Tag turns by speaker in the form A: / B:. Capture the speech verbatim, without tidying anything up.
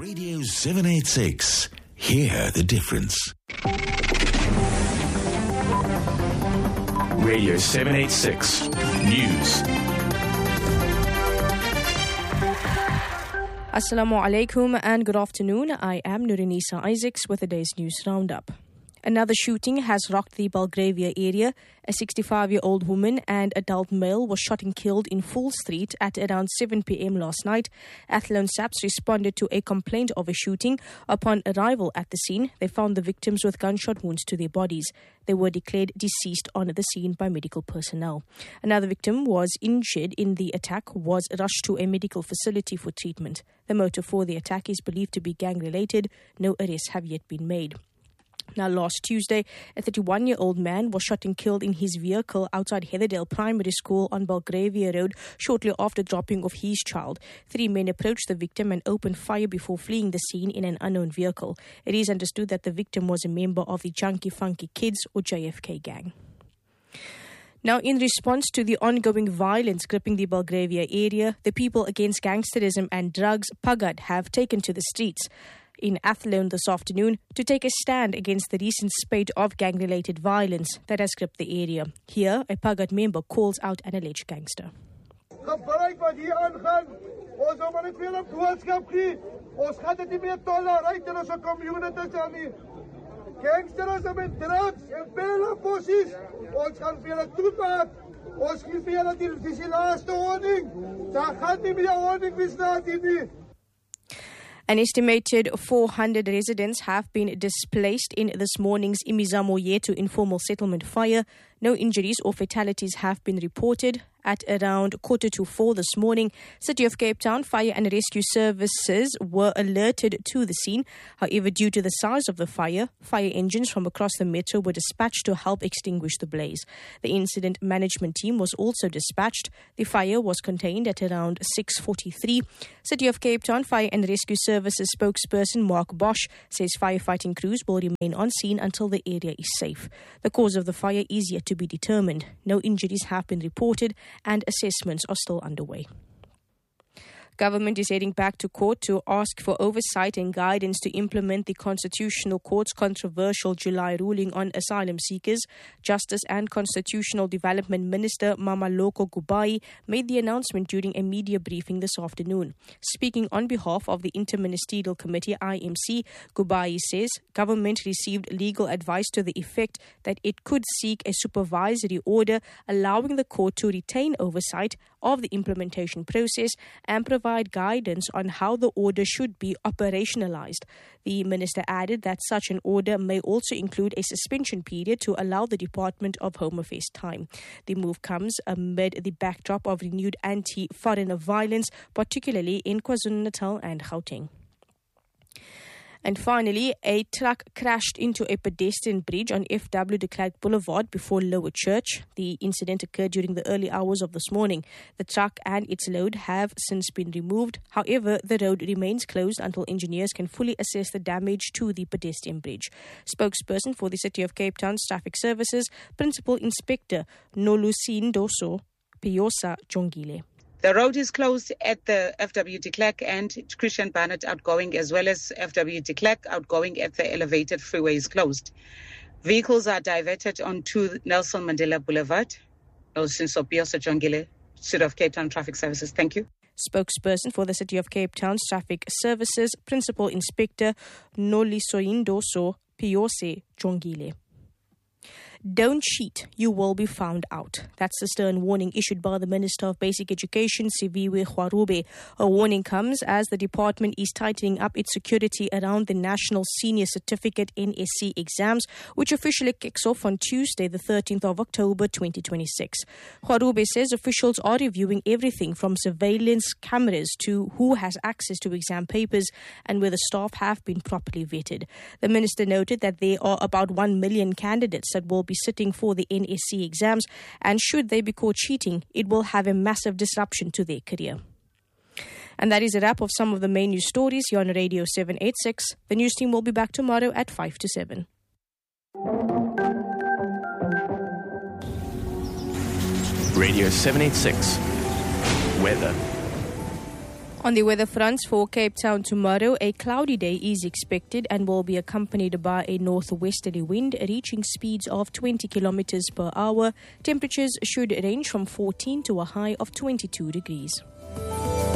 A: Radio seven eighty-six. Hear the difference. Radio seven eighty-six. News.
B: Assalamu alaikum and good afternoon. I am Nurinisa Isaacs with the day's news roundup. Another shooting has rocked the Belgravia area. A sixty-five-year-old woman and adult male was shot and killed in Full Street at around seven p.m. last night. Athlone SAPS responded to a complaint of a shooting. Upon arrival at the scene, they found the victims with gunshot wounds to their bodies. They were declared deceased on the scene by medical personnel. Another victim was injured in the attack, was rushed to a medical facility for treatment. The motive for the attack is believed to be gang-related. No arrests have yet been made. Now, last Tuesday, a thirty-one-year-old man was shot and killed in his vehicle outside Heatherdale Primary School on Belgravia Road shortly after dropping off his child. Three men approached the victim and opened fire before fleeing the scene in an unknown vehicle. It is understood that the victim was a member of the Junkie Funky Kids or J F K gang. Now, in response to the ongoing violence gripping the Belgravia area, the People Against Gangsterism and Drugs, PAGAD, have taken to the streets in Athlone this afternoon to take a stand against the recent spate of gang-related violence that has gripped the area. Here, a PAGAD member calls out an alleged gangster.
C: Gangsterisme en drugs en vele bossies. Ons gaan vir julle toemaak. Ons gee vir julle die, dis die laaste warning. Daar gaan nie meer warning wees na die nie.
B: An estimated four hundred residents have been displaced in this morning's Imizamo Yetu informal settlement fire. No injuries or fatalities have been reported. At around quarter to four this morning, City of Cape Town Fire and Rescue Services were alerted to the scene. However, due to the size of the fire, fire engines from across the metro were dispatched to help extinguish the blaze. The incident management team was also dispatched. The fire was contained at around six forty-three. City of Cape Town Fire and Rescue Services spokesperson Mark Bosch says firefighting crews will remain on scene until the area is safe. The cause of the fire is yet to be determined. No injuries have been reported and assessments are still underway. Government is heading back to court to ask for oversight and guidance to implement the Constitutional Court's controversial July ruling on asylum seekers. Justice and Constitutional Development Minister Mamaloko Gubai made the announcement during a media briefing this afternoon. Speaking on behalf of the Interministerial Committee, I M C, Gubai says government received legal advice to the effect that it could seek a supervisory order allowing the court to retain oversight of the implementation process and provide guidance on how the order should be operationalized. The minister added that such an order may also include a suspension period to allow the Department of Home Affairs time. The move comes amid the backdrop of renewed anti-foreigner violence, particularly in KwaZulu-Natal and Gauteng. And finally, a truck crashed into a pedestrian bridge on F W de Klerk Boulevard before Lower Church. The incident occurred during the early hours of this morning. The truck and its load have since been removed. However, the road remains closed until engineers can fully assess the damage to the pedestrian bridge. Spokesperson for the City of Cape Town's Traffic Services, Principal Inspector Nolusindoso Piosa Jongile.
D: The road is closed at the F W de Klerk and Christian Barnett outgoing, as well as F W de Klerk outgoing at the elevated freeway is closed. Vehicles are diverted onto Nelson Mandela Boulevard. Sinso Piosa Jongile, City of Cape Town Traffic Services. Thank you.
B: Spokesperson for the City of Cape Town's Traffic Services, Principal Inspector Nolisoindoso Piose Jongile. Don't cheat, you will be found out. That's the stern warning issued by the Minister of Basic Education, Siviwe Khwarube. A warning comes as the department is tightening up its security around the National Senior Certificate N S C exams, which officially kicks off on Tuesday, the thirteenth of October, twenty twenty-six. Khwarube says officials are reviewing everything from surveillance cameras to who has access to exam papers and whether staff have been properly vetted. The minister noted that there are about one million candidates that will be sitting for the N S C exams, and should they be caught cheating, it will have a massive disruption to their career. And that is a wrap of some of the main news stories here on Radio seven eighty-six. The news team will be back tomorrow at five to seven.
A: Radio seven eighty-six. Weather.
B: On the weather fronts for Cape Town tomorrow, a cloudy day is expected and will be accompanied by a northwesterly wind reaching speeds of twenty kilometers per hour. Temperatures should range from fourteen to a high of twenty-two degrees.